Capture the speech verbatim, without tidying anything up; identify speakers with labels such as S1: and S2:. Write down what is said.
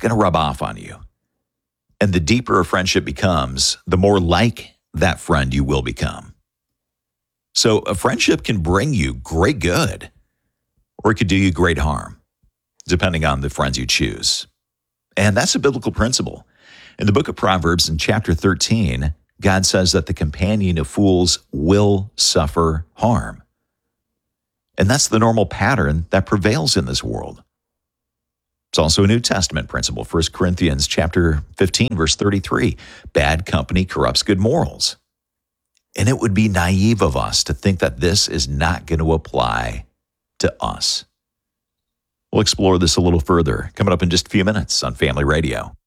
S1: going to rub off on you. And the deeper a friendship becomes, the more like that friend you will become. So a friendship can bring you great good, or it could do you great harm, depending on the friends you choose. And that's a biblical principle. In the book of Proverbs, in chapter thirteen, God says that the companion of fools will suffer harm. And that's the normal pattern that prevails in this world. It's also a New Testament principle, First Corinthians chapter fifteen, verse thirty-three. Bad company corrupts good morals. And it would be naive of us to think that this is not going to apply to us. We'll explore this a little further coming up in just a few minutes on Family Radio.